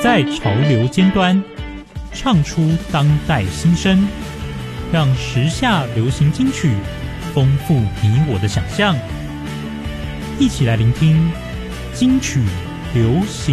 在潮流尖端，唱出当代新声，让时下流行金曲丰富你我的想象。一起来聆听金曲流行